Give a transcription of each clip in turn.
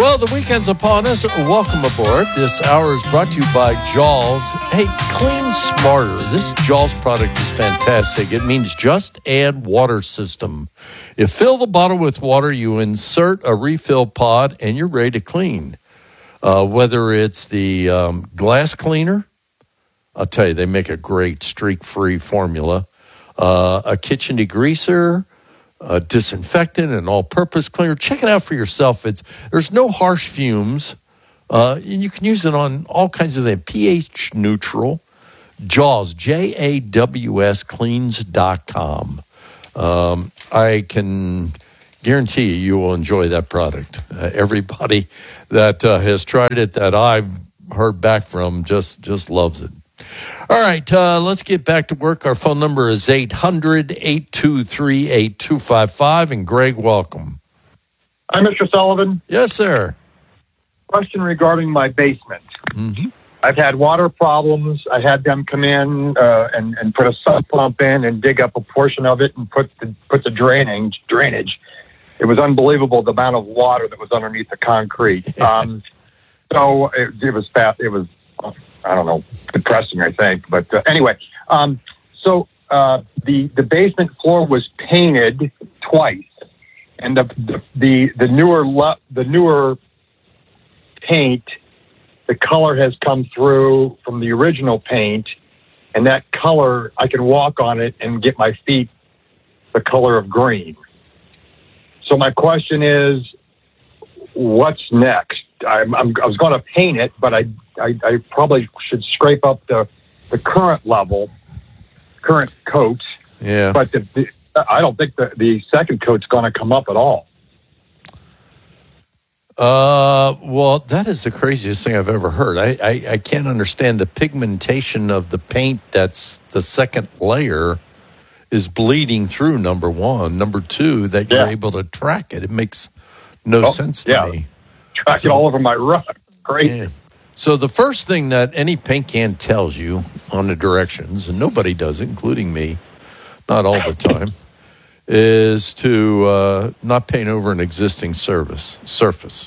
Well, the weekend's upon us. Welcome aboard. This hour is brought to you by Jaws. Hey, clean smarter. This Jaws product is fantastic. It means just add water system. You fill the bottle with water, you insert a refill pod, and you're ready to clean. Whether it's the glass cleaner, I'll tell you, they make a great streak-free formula. A kitchen degreaser, disinfectant, and all-purpose cleaner. Check it out for yourself. There's no harsh fumes. You can use it on all kinds of things. pH neutral. Jaws, JAWS cleans.com. I can guarantee you will enjoy that product. Everybody that has tried it that I've heard back from just loves it. All right, let's get back to work. Our phone number is 800-823-8255. And Greg, welcome. Hi, Mr. Sullivan. Yes, sir. Question regarding my basement. Mm-hmm. I've had water problems. I had them come in and put a sump pump in and dig up a portion of it and put the drainage. It was unbelievable the amount of water that was underneath the concrete. So it was fast. It was, I don't know, depressing, I think. But anyway, so the basement floor was painted twice, and the newer paint, the color has come through from the original paint, and that color, I can walk on it and get my feet the color of green. So my question is, what's next? I was going to paint it, but I probably should scrape up the current coat. Yeah. But I don't think the second coat's going to come up at all. Well, that is the craziest thing I've ever heard. I can't understand the pigmentation of the paint. That's the second layer is bleeding through, number one. Number two, that you're able to track it. It makes no sense to me. Track it all over my rug. Crazy. Yeah. So the first thing that any paint can tells you on the directions, and nobody does it, including me, not all the time, is to not paint over an existing surface.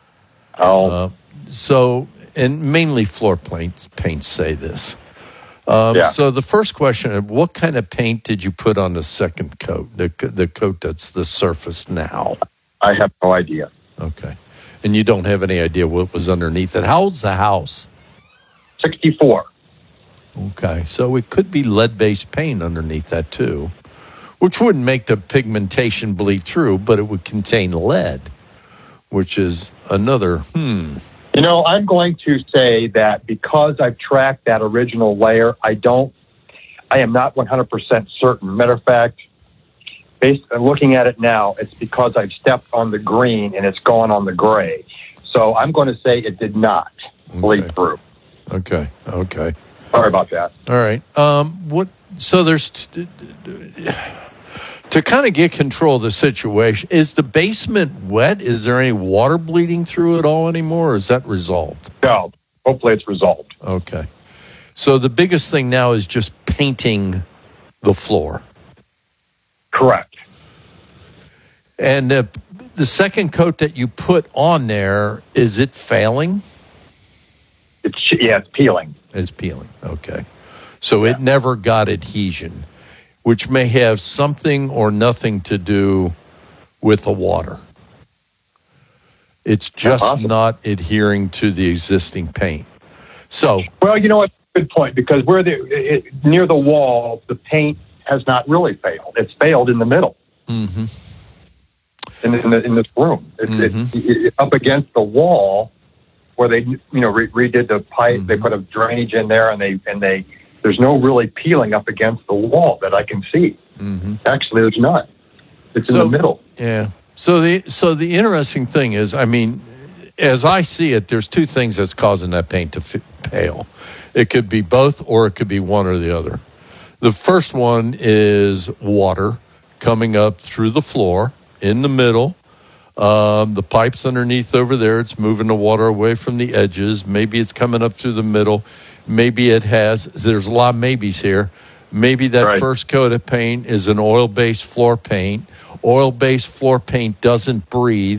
So, and mainly floor paints say this. So the first question, what kind of paint did you put on the second coat, the coat that's the surface now? I have no idea. Okay. And you don't have any idea what was underneath it. How old's the house? 64. Okay. So it could be lead-based paint underneath that too, which wouldn't make the pigmentation bleed through, but it would contain lead, which is another, You know, I'm going to say that because I've tracked that original layer, I am not 100% certain. Matter of fact, based on looking at it now, it's because I've stepped on the green and it's gone on the gray. So I'm going to say it did not bleed through. Okay. Sorry about that. All right. So there's to kind of get control of the situation. Is the basement wet? Is there any water bleeding through it all anymore, or is that resolved? No. Hopefully it's resolved. Okay. So the biggest thing now is just painting the floor. Correct. And the second coat that you put on there, is it failing? It's peeling. It's peeling. Okay. So it never got adhesion, which may have something or nothing to do with the water. It's just not adhering to the existing paint. So, well, you know what? Good point, because near the wall, the paint has not really failed. It's failed in the middle. Mm-hmm. In this room, it's up against the wall where they redid the pipe. Mm-hmm. They put a drainage in there, and they there's no really peeling up against the wall that I can see. Mm-hmm. Actually, there's not. It's in the middle. Yeah. So the interesting thing is, I mean, as I see it, there's two things that's causing that paint to fail. It could be both, or it could be one or the other. The first one is water coming up through the floor in the middle. The pipe's underneath over there. It's moving the water away from the edges. Maybe it's coming up through the middle. Maybe it has. There's a lot of maybes here. Maybe that first coat of paint is an oil-based floor paint. Oil-based floor paint doesn't breathe,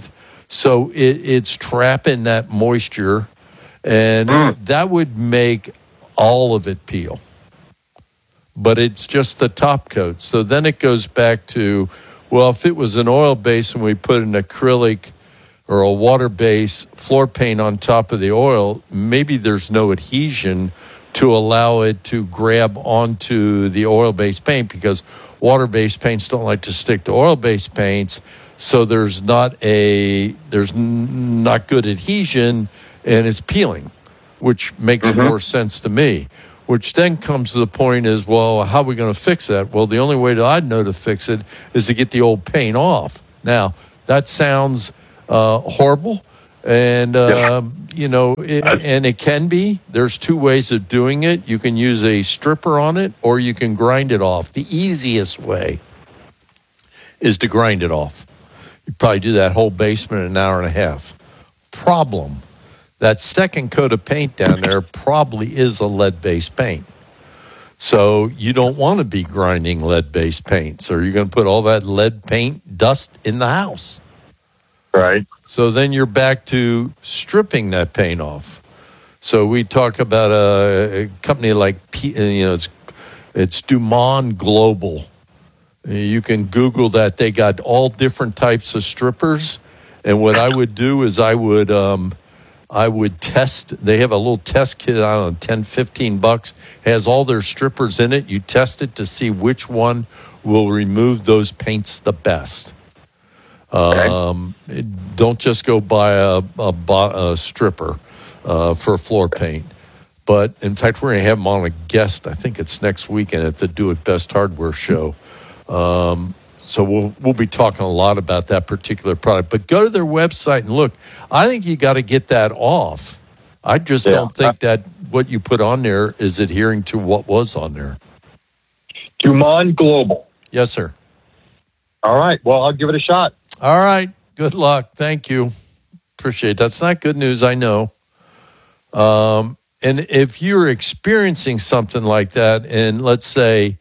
So it's trapping that moisture, and that would make all of it peel. But it's just the top coat. So then it goes back to, well, if it was an oil base and we put an acrylic or a water-based floor paint on top of the oil, maybe there's no adhesion to allow it to grab onto the oil-based paint, because water-based paints don't like to stick to oil-based paints. So there's not good adhesion, and it's peeling, which makes more sense to me. Which then comes to the point is, well, how are we going to fix that? Well, the only way that I'd know to fix it is to get the old paint off. Now, that sounds horrible, and and it can be. There's two ways of doing it. You can use a stripper on it, or you can grind it off. The easiest way is to grind it off. You probably do that whole basement in an hour and a half. Problem: that second coat of paint down there probably is a lead-based paint. So you don't want to be grinding lead-based paint. So you're going to put all that lead paint dust in the house. Right. So then you're back to stripping that paint off. So we talk about a company like, it's Dumont Global. You can Google that. They got all different types of strippers. And what I would do is I would test. They have a little test kit, I don't know, 10, 15 bucks. Has all their strippers in it. You test it to see which one will remove those paints the best. Okay. Don't just go buy a stripper for floor paint. But, in fact, we're going to have them on a guest. I think it's next weekend at the Do It Best Hardware Show. So we'll be talking a lot about that particular product. But go to their website and look. I think you got to get that off. I just don't think that what you put on there is adhering to what was on there. Dumont Global. Yes, sir. All right. Well, I'll give it a shot. All right. Good luck. Thank you. Appreciate it. That's not good news, I know. And if you're experiencing something like that, and let's say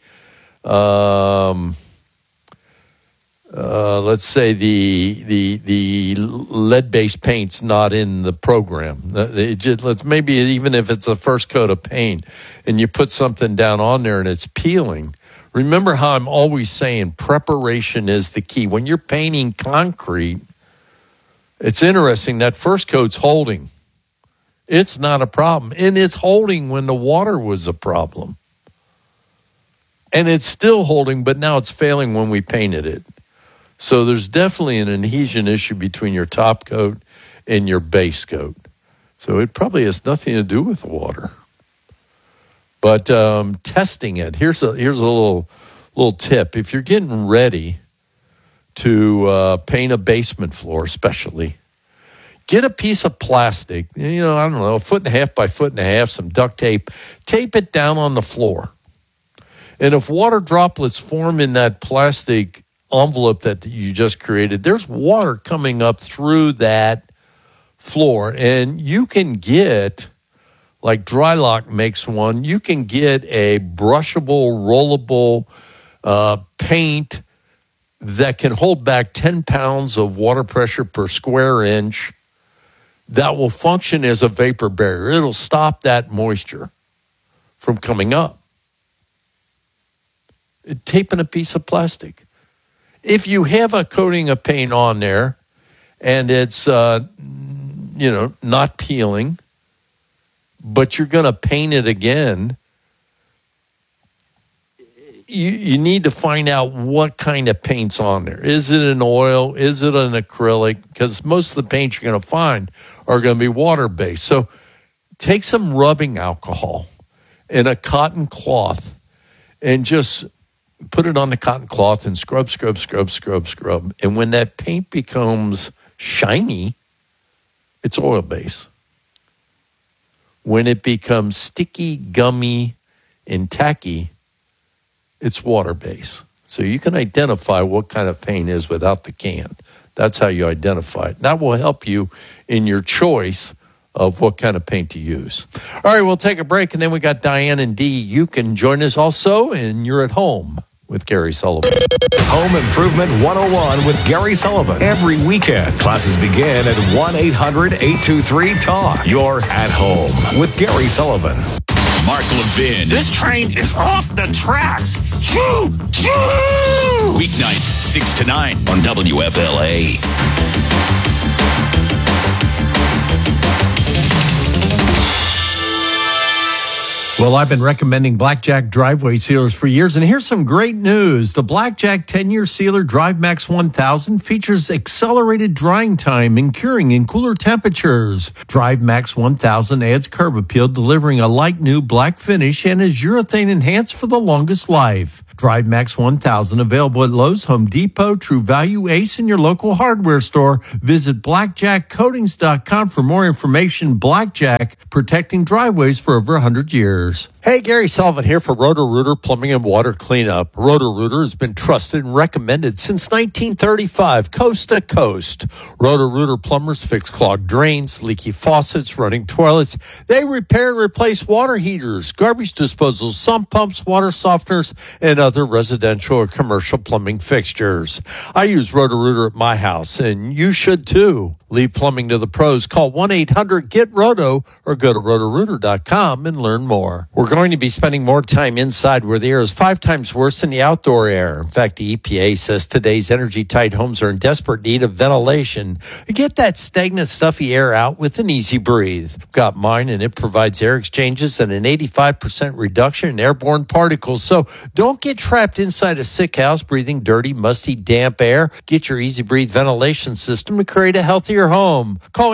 the lead-based paint's not in the program. Maybe even if it's the first coat of paint and you put something down on there and it's peeling. Remember how I'm always saying preparation is the key. When you're painting concrete, it's interesting, that first coat's holding. It's not a problem. And it's holding when the water was a problem. And it's still holding, but now it's failing when we painted it. So there's definitely an adhesion issue between your top coat and your base coat. So it probably has nothing to do with the water. But testing it, here's a little tip. If you're getting ready to paint a basement floor, especially, get a piece of plastic, I don't know, 1.5 by 1.5 some duct tape, tape it down on the floor. And if water droplets form in that plastic envelope that you just created, there's water coming up through that floor. And you can get, like Drylock makes one, you can get a brushable, rollable paint that can hold back 10 pounds of water pressure per square inch that will function as a vapor barrier. It'll stop that moisture from coming up. Taping a piece of plastic. If you have a coating of paint on there and it's, not peeling, but you're going to paint it again, you need to find out what kind of paint's on there. Is it an oil? Is it an acrylic? Because most of the paints you're going to find are going to be water-based. So take some rubbing alcohol in a cotton cloth and just put it on the cotton cloth and scrub. And when that paint becomes shiny, it's oil-based. When it becomes sticky, gummy, and tacky, it's water-based. So you can identify what kind of paint is without the can. That's how you identify it. That will help you in your choice of what kind of paint to use. All right, we'll take a break, and then we got Diane and Dee. You can join us also, and you're at home. with Gary Sullivan. Home Improvement 101 with Gary Sullivan. Every weekend, classes begin at 1-800-823-TALK. You're at home with Gary Sullivan. Mark Levin. This train is off the tracks. Choo! Choo! Weeknights 6 to 9 on WFLA. Well, I've been recommending Blackjack driveway sealers for years, and here's some great news. The Blackjack 10-year sealer DriveMax 1000 features accelerated drying time and curing in cooler temperatures. DriveMax 1000 adds curb appeal, delivering a light new black finish, and is urethane enhanced for the longest life. DriveMax 1000 available at Lowe's, Home Depot, True Value, Ace, and your local hardware store. Visit blackjackcoatings.com for more information. Blackjack, protecting driveways for over 100 years. Hey, Gary Sullivan here for Roto-Rooter Plumbing and Water Cleanup. Roto-Rooter has been trusted and recommended since 1935, coast to coast. Roto-Rooter plumbers fix clogged drains, leaky faucets, running toilets. They repair and replace water heaters, garbage disposals, sump pumps, water softeners, and other residential or commercial plumbing fixtures. I use Roto-Rooter at my house, and you should too. Leave plumbing to the pros. Call 1-800-GET-ROTO or go to rotorooter.com and learn more. We're going to be spending more time inside where the air is 5 times worse than the outdoor air. In fact, the EPA says today's energy-tight homes are in desperate need of ventilation. Get that stagnant, stuffy air out with an Easy Breathe. I've got mine, and it provides air exchanges and an 85% reduction in airborne particles. So don't get trapped inside a sick house breathing dirty, musty, damp air. Get your Easy Breathe ventilation system to create a healthier home. Call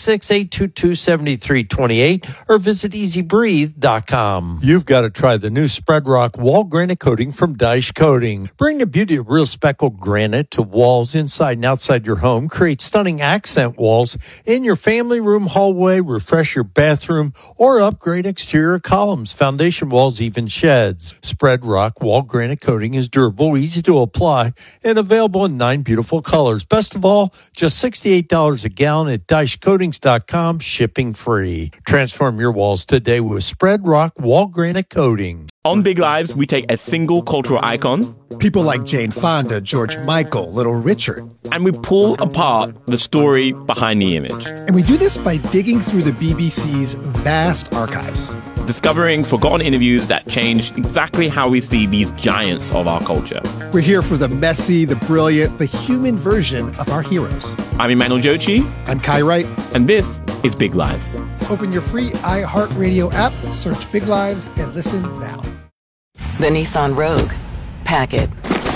866-822-7328 or visit easybreathe.com. You've got to try the new Spread Rock wall granite coating from Daesh Coating. Bring the beauty of real speckled granite to walls inside and outside your home. Create stunning accent walls in your family room, hallway, refresh your bathroom, or upgrade exterior columns, foundation walls, even sheds. Spread Rock wall granite coating is durable, easy to apply, and available in 9 beautiful colors. Best of all, just $68 a gallon at DaeshCoatings.com, shipping free. Transform your walls today with Spread Rock wall granite coating. On Big Lives, we take a single cultural icon, people like Jane Fonda, George Michael, Little Richard, and we pull apart the story behind the image. And we do this by digging through the BBC's vast archives, discovering forgotten interviews that changed exactly how we see these giants of our culture. We're here for the messy, the brilliant, the human version of our heroes. I'm Emmanuel Jochi. I'm Kai Wright. And this is Big Lives. Open your free iHeartRadio app, search Big Lives, and listen now. The Nissan Rogue. Pack it.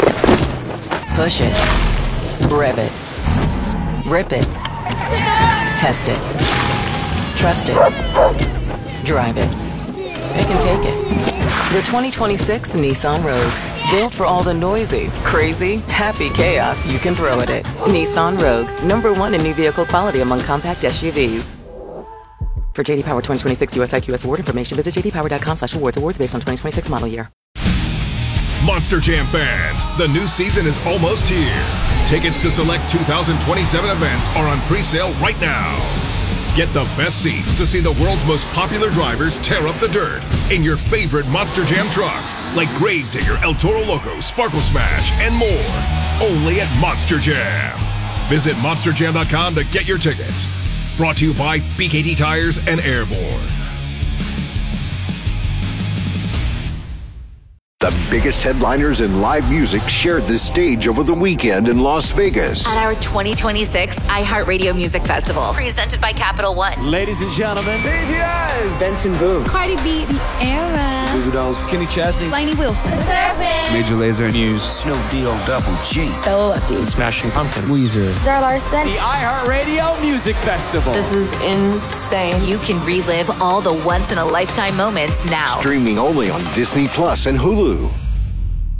Push it. Rev it. Rip it. Test it. Trust it. Drive it. It can take it. The 2026 Nissan Rogue. Built for all the noisy, crazy, happy chaos you can throw at it. Nissan Rogue. #1 in new vehicle quality among compact SUVs. For JD Power 2026 US IQS award information, visit jdpower.com/awards. Awards based on 2026 model year. Monster Jam fans, the new season is almost here. Tickets to select 2027 events are on pre-sale right now. Get the best seats to see the world's most popular drivers tear up the dirt in your favorite Monster Jam trucks like Gravedigger, El Toro Loco, Sparkle Smash, and more. Only at Monster Jam. Visit monsterjam.com to get your tickets. Brought to you by BKT Tires and Airborne. The biggest headliners in live music shared the stage over the weekend in Las Vegas. At our 2026 iHeartRadio Music Festival, presented by Capital One. Ladies and gentlemen, BTS, Benson Boone, Cardi B, Sierra, Goo Goo Dolls, Kenny Chesney, Lainey Wilson, Major Lazer, News, Snoop Double G, Stella Lefty, Smashing Pumpkins, Weezer, Zara Larson. The iHeartRadio Music Festival. This is insane. You can relive all the once-in-a-lifetime moments now. Streaming only on Disney Plus and Hulu.